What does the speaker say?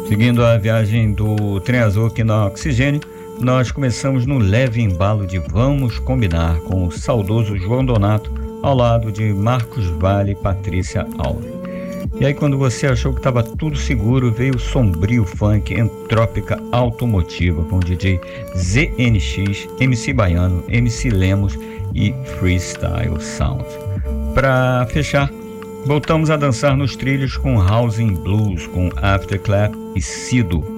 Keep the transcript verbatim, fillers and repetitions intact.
Seguindo a viagem do trem azul aqui na Oxigênio, nós começamos no leve embalo de Vamos Combinar com o saudoso João Donato, ao lado de Marcos Valle e Patrícia Alves. E aí, quando você achou que estava tudo seguro, veio o sombrio funk Entrópica Automotiva com D J Z N X, M C Baiano, M C Lemos e Freestyle Sound. Para fechar, voltamos a dançar nos trilhos com House and Blues com Afterclap e Cido.